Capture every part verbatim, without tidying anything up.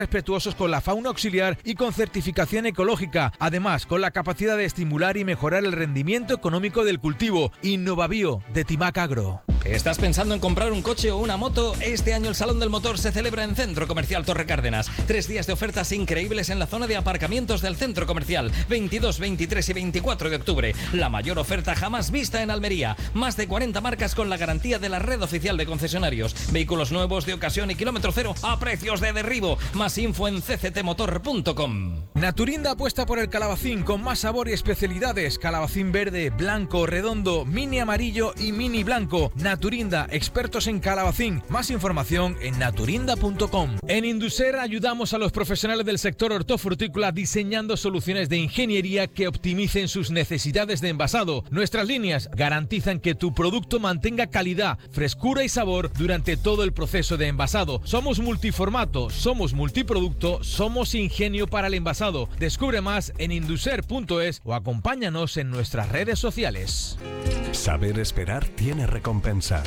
respetuosos con la fauna auxiliar y con certificación ecológica, además con la capacidad de estimular y mejorar el rendimiento económico del cultivo. Innovabio, de Timac Agro. ¿Estás pensando en comprar un coche o una moto? Este año el Salón del Motor se celebra en Centro Comercial Torre Cárdenas. Tres días de ofertas increíbles en la zona de aparcamientos del centro comercial. veintidós, veintitrés y veinticuatro de octubre. La mayor oferta jamás vista en Almería. Más de cuarenta marcas con la garantía de la red oficial de concesionarios. Vehículos nuevos de ocasión y kilómetro cero a precios de derribo. Más info en c c t motor punto com. Naturinda apuesta por el calabacín con más sabor y especialidades. Calabacín verde, blanco, redondo, mini amarillo y mini blanco. Naturinda, expertos en calabacín. Más información en naturinda punto com. En Induser ayudamos a los profesionales del sector hortofrutícola diseñando soluciones de ingeniería que optimicen sus necesidades de envasado. Nuestras líneas garantizan que tu producto mantenga calidad, frescura y sabor durante todo el proceso de envasado. Somos multiformato, somos multiproducto, somos ingenio para el envasado. Descubre más en induser punto es o acompáñanos en nuestras redes sociales. Saber esperar tiene recompensa.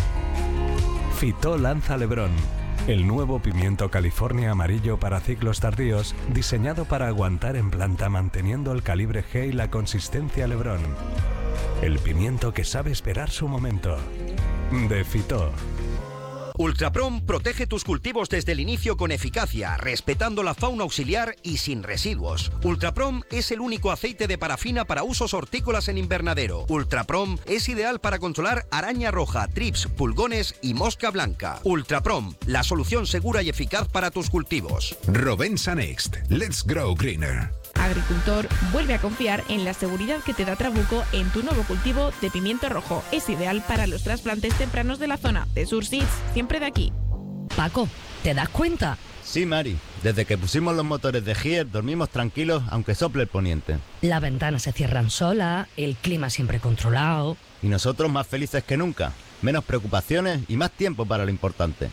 Fitó lanza Lebrón, el nuevo pimiento California amarillo para ciclos tardíos, diseñado para aguantar en planta manteniendo el calibre G y la consistencia Lebrón. El pimiento que sabe esperar su momento. De Fitó. Ultraprom protege tus cultivos desde el inicio con eficacia, respetando la fauna auxiliar y sin residuos. Ultraprom es el único aceite de parafina para usos hortícolas en invernadero. Ultraprom es ideal para controlar araña roja, trips, pulgones y mosca blanca. Ultraprom, la solución segura y eficaz para tus cultivos. Rovensa Next. Let's grow greener. Agricultor, vuelve a confiar en la seguridad que te da Trabuco en tu nuevo cultivo de pimiento rojo. Es ideal para los trasplantes tempranos de la zona. De Surseeds, siempre de aquí. Paco, ¿te das cuenta? Sí, Mari. Desde que pusimos los motores de Gier dormimos tranquilos aunque sople el poniente. Las ventanas se cierran solas, el clima siempre controlado. Y nosotros más felices que nunca. Menos preocupaciones y más tiempo para lo importante.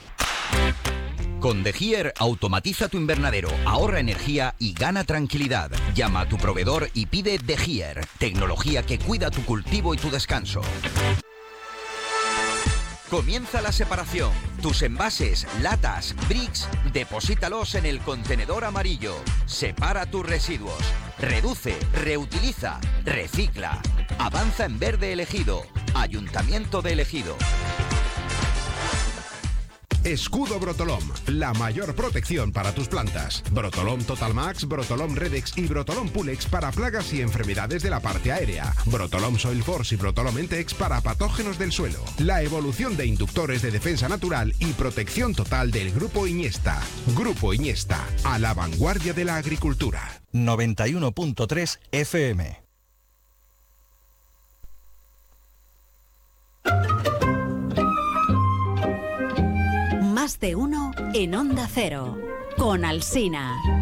Con De Gier, automatiza tu invernadero, ahorra energía y gana tranquilidad. Llama a tu proveedor y pide De Gier, tecnología que cuida tu cultivo y tu descanso. Comienza la separación. Tus envases, latas, bricks, deposítalos en el contenedor amarillo. Separa tus residuos. Reduce, reutiliza, recicla. Avanza en verde elegido. Ayuntamiento de Ejido. Escudo Brotolom, la mayor protección para tus plantas. Brotolom Total Max, Brotolom Redex y Brotolom Pulex para plagas y enfermedades de la parte aérea. Brotolom Soil Force y Brotolom Entex para patógenos del suelo. La evolución de inductores de defensa natural y protección total del Grupo Iniesta. Grupo Iniesta, a la vanguardia de la agricultura. noventa y uno punto tres F M. Más de uno en Onda Cero, con Alsina.